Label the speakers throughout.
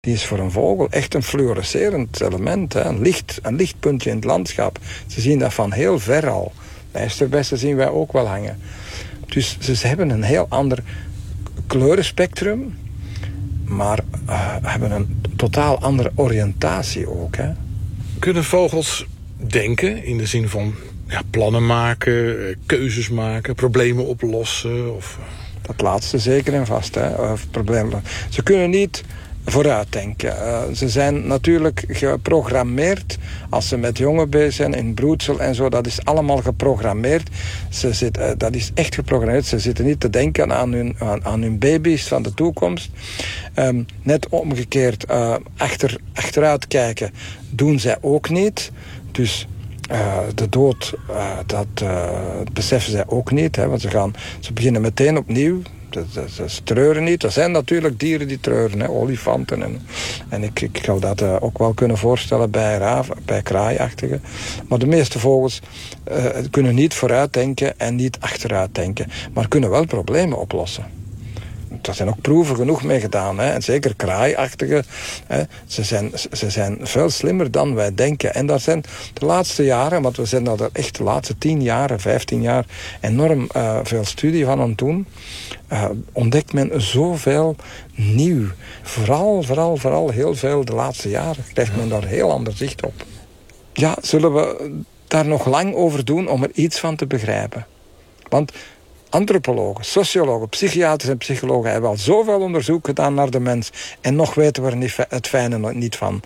Speaker 1: Die is voor een vogel echt een fluorescerend element. Hè? Een lichtpuntje in het landschap. Ze zien dat van heel ver al. Lijsterbessen zien wij ook wel hangen. Dus ze hebben een heel ander kleurenspectrum, maar hebben een totaal andere oriëntatie ook. Hè?
Speaker 2: Kunnen vogels denken in de zin van plannen maken, keuzes maken, problemen oplossen? Of...
Speaker 1: Dat laatste zeker en vast. Hè? Problemen. Ze kunnen niet vooruitdenken. Ze zijn natuurlijk geprogrammeerd. Als ze met jongen bezig zijn, in broedsel en zo, dat is allemaal geprogrammeerd. Dat is echt geprogrammeerd. Ze zitten niet te denken aan hun baby's van de toekomst. Net omgekeerd, achteruit kijken doen zij ook niet. Dus de dood, dat beseffen zij ook niet. Hè, want ze beginnen meteen opnieuw. Ze treuren niet. Er zijn natuurlijk dieren die treuren, hè, olifanten. En ik zou dat ook wel kunnen voorstellen bij kraaiachtigen. Maar de meeste vogels kunnen niet vooruitdenken en niet achteruitdenken. Maar kunnen wel problemen oplossen. Er zijn ook proeven genoeg mee gedaan. Hè. En zeker kraaiachtigen. Hè. Ze zijn veel slimmer dan wij denken. En daar zijn de laatste jaren, want we zijn daar echt de laatste 10 jaar, 15 jaar enorm veel studie van aan het doen. Ontdekt men zoveel nieuw. Vooral heel veel de laatste jaren krijgt men daar heel ander zicht op. Ja, zullen we daar nog lang over doen om er iets van te begrijpen? Want antropologen, sociologen, psychiaters en psychologen hebben al zoveel onderzoek gedaan naar de mens. En nog weten we er het fijne niet van.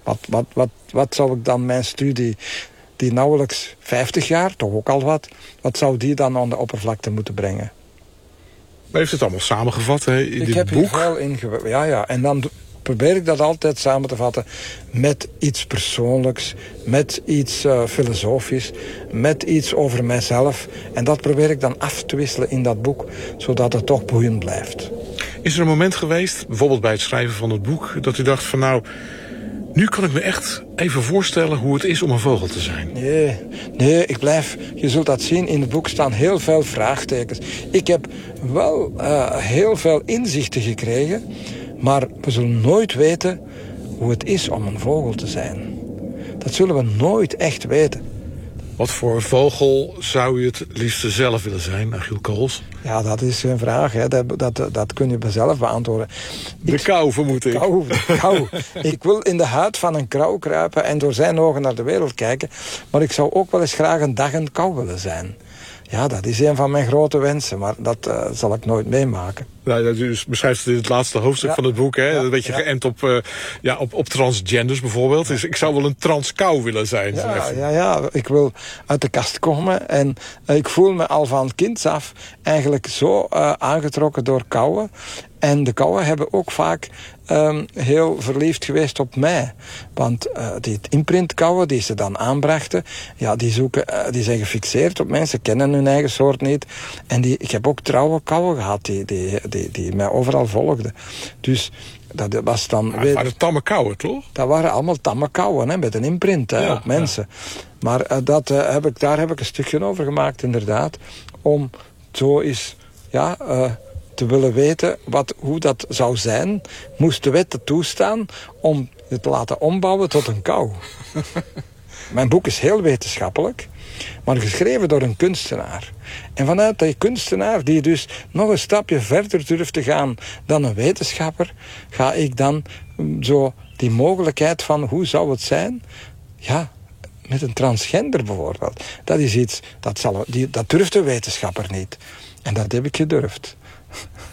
Speaker 1: Wat zou ik dan mijn studie, die nauwelijks 50 jaar, toch ook al wat zou die dan aan de oppervlakte moeten brengen?
Speaker 2: Maar heeft het allemaal samengevat in dit boek?
Speaker 1: Ik heb hier wel ingewikkeld. Ja. En dan probeer ik dat altijd samen te vatten met iets persoonlijks, met iets filosofisch, met iets over mijzelf. En dat probeer ik dan af te wisselen in dat boek, zodat het toch boeiend blijft.
Speaker 2: Is er een moment geweest, bijvoorbeeld bij het schrijven van het boek, dat u dacht van nou, nu kan ik me echt even voorstellen hoe het is om een vogel te zijn?
Speaker 1: Nee, je zult dat zien, in het boek staan heel veel vraagtekens. Ik heb wel heel veel inzichten gekregen, maar we zullen nooit weten hoe het is om een vogel te zijn. Dat zullen we nooit echt weten.
Speaker 2: Wat voor vogel zou u het liefste zelf willen zijn, Achiel Cools?
Speaker 1: Ja, dat is een vraag. Hè. Dat kun je zelf beantwoorden.
Speaker 2: De kou, vermoed ik.
Speaker 1: Kou. Ik wil in de huid van een krauw kruipen en door zijn ogen naar de wereld kijken. Maar ik zou ook wel eens graag een dag een kou willen zijn. Ja, dat is een van mijn grote wensen, maar dat zal ik nooit meemaken.
Speaker 2: Nou, u beschrijft het in het laatste hoofdstuk van het boek, hè? Een beetje geënt op transgenders bijvoorbeeld. Dus ik zou wel een transkou willen zijn.
Speaker 1: Ja, ik wil uit de kast komen en ik voel me al van kinds af eigenlijk zo aangetrokken door kauwen. En de kauwen hebben ook vaak heel verliefd geweest op mij. Want die imprintkauwen die ze dan aanbrachten, ja, die zijn gefixeerd op mensen, kennen hun eigen soort niet. En ik heb ook trouwe kauwen gehad die mij overal volgden. Dus dat was dan...
Speaker 2: Maar het waren tamme kauwen, toch?
Speaker 1: Dat waren allemaal tamme kauwen, hè, met een imprint op mensen. Ja. Maar daar heb ik een stukje over gemaakt, inderdaad. Om zo eens... te willen weten hoe dat zou zijn, moest de wet het toestaan om het te laten ombouwen tot een kou. Mijn boek is heel wetenschappelijk, maar geschreven door een kunstenaar. En vanuit die kunstenaar, die dus nog een stapje verder durft te gaan dan een wetenschapper, ga ik dan zo die mogelijkheid van hoe zou het zijn? Ja, met een transgender bijvoorbeeld. Dat is iets, dat durft de wetenschapper niet. En dat heb ik gedurfd.